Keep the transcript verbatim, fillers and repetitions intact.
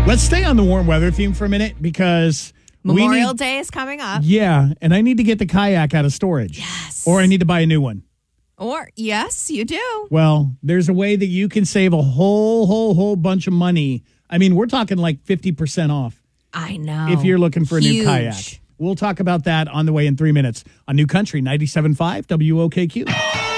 Let's stay on the warm weather theme for a minute because Memorial need, Day is coming up. Yeah, and I need to get the kayak out of storage. Yes. Or I need to buy a new one. Or, yes, you do. Well, there's a way that you can save a whole, whole, whole bunch of money. I mean, we're talking like fifty percent off. I know. If you're looking for a Huge. new kayak. We'll talk about that on the way in three minutes on New Country ninety-seven point five W O K Q.